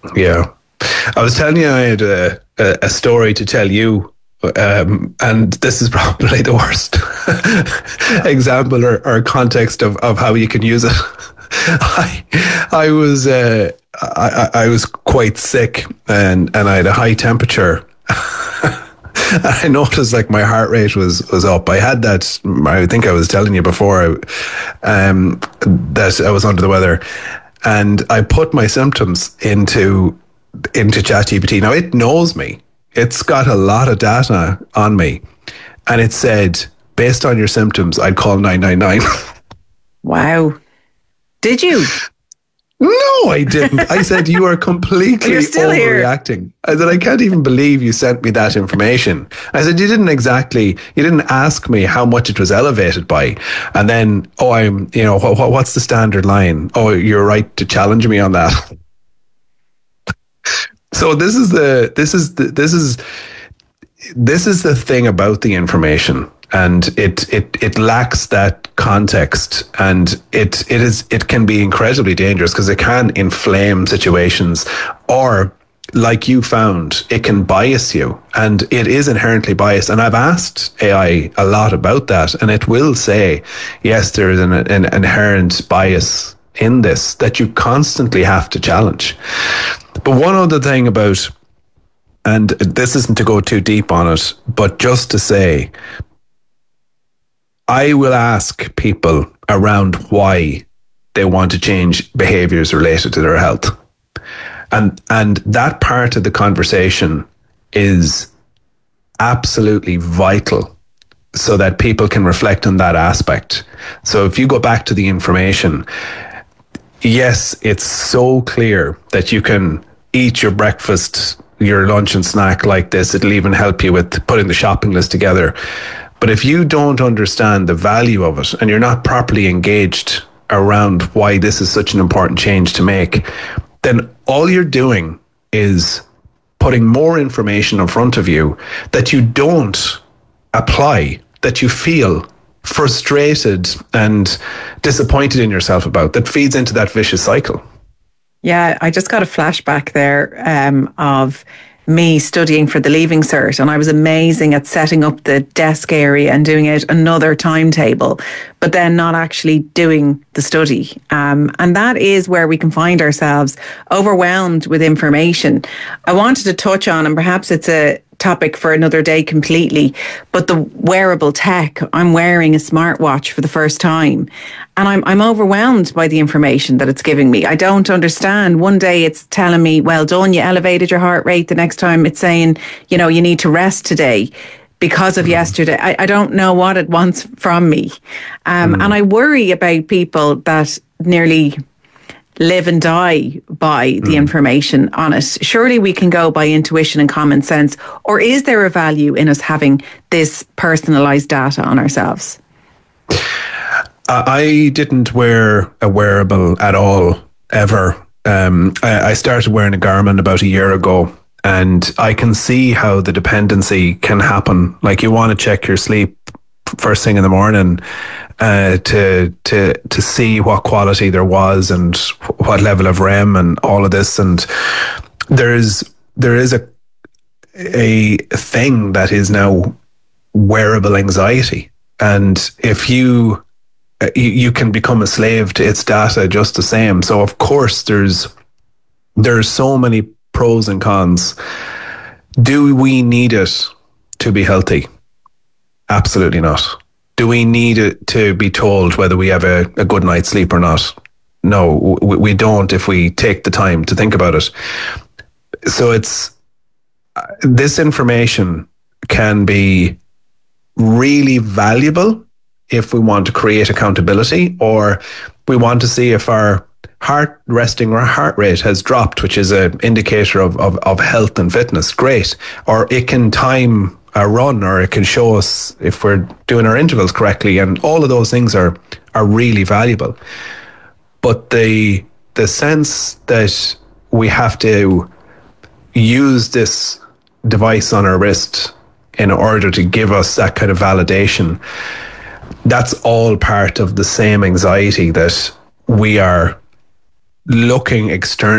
Yeah. I was telling you I had a story to tell you, and this is probably the worst example or context of how you can use it. I was quite sick, and I had a high temperature. I noticed like my heart rate was up. I had that. I think I was telling you before that I was under the weather, and I put my symptoms into ChatGPT. Now it knows me. It's got a lot of data on me, and it said based on your symptoms, I'd call 999. Wow! Did you? No, I didn't. I said, you are completely overreacting. I said, I can't even believe you sent me that information. I said, you didn't ask me how much it was elevated by. And then, what's the standard line? Oh, you're right to challenge me on that. So this is the thing about the information. And it lacks that context, and it can be incredibly dangerous because it can inflame situations, or like you found, it can bias you, and it is inherently biased. And I've asked AI a lot about that, and it will say, yes, there is an inherent bias in this that you constantly have to challenge. But one other thing about, and this isn't to go too deep on it, but just to say, I will ask people around why they want to change behaviors related to their health. And that part of the conversation is absolutely vital so that people can reflect on that aspect. So if you go back to the information, yes, it's so clear that you can eat your breakfast, your lunch and snack like this. It'll even help you with putting the shopping list together. But if you don't understand the value of it and you're not properly engaged around why this is such an important change to make, then all you're doing is putting more information in front of you that you don't apply, that you feel frustrated and disappointed in yourself about, that feeds into that vicious cycle. Yeah, I just got a flashback there of me studying for the Leaving Cert, and I was amazing at setting up the desk area and doing out another timetable, but then not actually doing the study. And that is where we can find ourselves overwhelmed with information. I wanted to touch on, and perhaps it's a topic for another day completely, but the wearable tech. I'm wearing a smartwatch for the first time, and I'm overwhelmed by the information that it's giving me. I don't understand. One day it's telling me, well done, you elevated your heart rate. The next time it's saying, you need to rest today because of yesterday. I don't know what it wants from me. And I worry about people that nearly live and die by the information on it. Surely we can go by intuition and common sense, or is there a value in us having this personalised data on ourselves? I didn't wear a wearable at all, ever. I started wearing a Garmin about a year ago, and I can see how the dependency can happen. Like, you want to check your sleep first thing in the morning, to see what quality there was and what level of REM and all of this. And there is a thing that is now wearable anxiety, and if you can become a slave to its data just the same. So of course there's so many pros and cons. Do we need it to be healthy? Absolutely not. Do we need it to be told whether we have a good night's sleep or not? No, we don't, if we take the time to think about it. So this information can be really valuable if we want to create accountability, or we want to see if our heart rate has dropped, which is an indicator of health and fitness. Great. Or it can time a run, or it can show us if we're doing our intervals correctly, and all of those things are really valuable. But the sense that we have to use this device on our wrist in order to give us that kind of validation, that's all part of the same anxiety that we are looking externally